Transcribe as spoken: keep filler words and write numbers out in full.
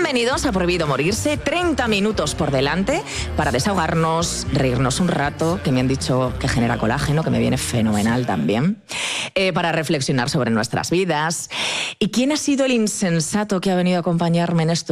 Bienvenidos a Prohibido Morirse, treinta minutos por delante para desahogarnos, reírnos un rato, que me han dicho que genera colágeno, que me viene fenomenal también, eh, para reflexionar sobre nuestras vidas. ¿Y quién ha sido el insensato que ha venido a acompañarme en esto?